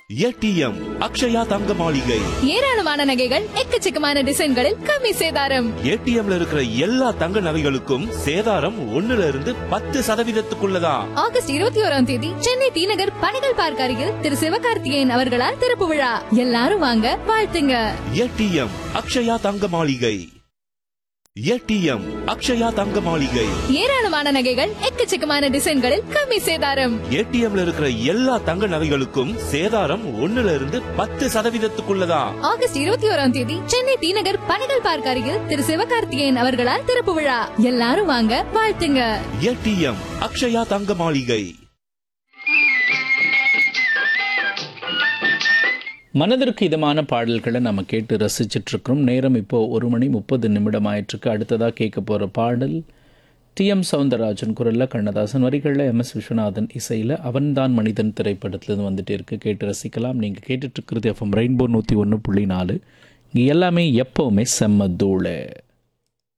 ATM Akshaya தங்க மாளிகை. ஏராளமான நகைகள் எக்கச்சக்கமான டிசைன்களில் கம்மி சேதாரம். ஏடிஎம்ல இருக்கிற எல்லா தங்க நகைகளுக்கும் சேதாரம் 1% ஆகஸ்ட் 21 சென்னை தி நகர் பணிகள் பார்க்க அருகில் திரு சிவகார்த்திகேயன் அவர்களால் திறப்பு விழா. எல்லாரும் வாங்க, வாழ்த்துங்க. ஏடிஎம் அக்ஷயா தங்க மாளிகை. ஏடிஎம் அக்ஷயா தங்க மாளிகை. ஏராளமான நகைகள் எக்கச்சக்கமான டிசைன்களில் கம்மி சேதாரம். ஏடிஎம்ல இருக்கிற எல்லா தங்க நகைகளுக்கும் சேதாரம் 1% ஆகஸ்ட் 21 சென்னை தி நகர் பணிகள் பார்க்க அருகில் திரு சிவகார்த்திகேயன் அவர்களால் திறப்பு விழா. எல்லாரும் வாங்க, வாழ்த்துங்க. ஏடிஎம் அக்ஷயா தங்க மாளிகை. மனதிற்கு இதமான பாடல்களை நம்ம கேட்டு ரசிச்சுட்டு இருக்கிறோம். நேரம் இப்போ 1:30 ஆயிற்றுக்கு. அடுத்ததாக கேட்க போகிற பாடல் டி.எம். சௌந்தரராஜன் குரலில், கண்ணதாசன் வரிகளில், எம்.எஸ். விஸ்வநாதன் இசையில் அவன்தான் மனிதன் திரைப்படத்துலேருந்து வந்துட்டு இருக்கு. கேட்டு ரசிக்கலாம். நீங்கள் கேட்டுட்ருக்கிறது எஃப்எம் ரெயின்போ 101.4. இங்கே எல்லாமே எப்போவுமே செம்ம தூளு.